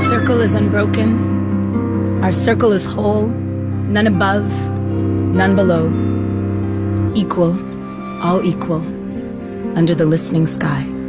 circle is unbroken. Our circle is whole, none above, none below. Equal, all equal, under the listening sky.